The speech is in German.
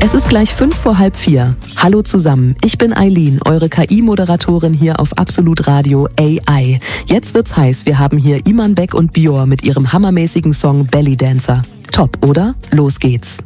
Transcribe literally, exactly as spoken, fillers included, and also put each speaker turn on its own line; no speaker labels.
Es ist gleich fünf vor halb vier. Hallo zusammen, ich bin Eileen, eure K I-Moderatorin hier auf Absolut Radio A I. Jetzt wird's heiß, wir haben hier Iman Beck und Bior mit ihrem hammermäßigen Song Belly Dancer. Top, oder? Los geht's.